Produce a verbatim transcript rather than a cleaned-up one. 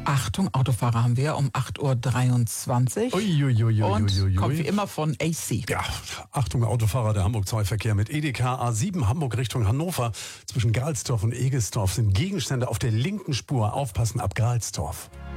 Achtung, Autofahrer haben wir um acht Uhr dreiundzwanzig. Uiuiuiui. Und kommt wie immer von A C. Ja, Achtung, Autofahrer, der Hamburg zwei Verkehr mit Edeka A sieben Hamburg Richtung Hannover. Zwischen Galsdorf und Egelsdorf sind Gegenstände auf der linken Spur. Aufpassen ab Galsdorf.